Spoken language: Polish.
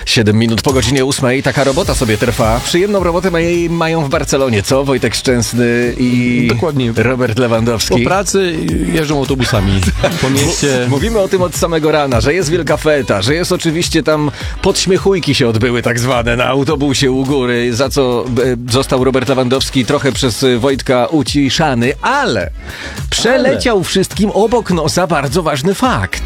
7 minut po godzinie 8. Taka robota sobie trwa. Przyjemną robotę mają w Barcelonie, co? Wojtek Szczęsny i Dokładnie. Robert Lewandowski. Po pracy jeżdżą autobusami po mieście. Mówimy o tym od samego rana, że jest wielka feta, że jest oczywiście tam podśmiechujki się odbyły tak zwane na autobusie u góry, za co został Robert Lewandowski trochę przez Wojtka uciszany, ale przeleciał wszystkim obok nosa bardzo ważny fakt.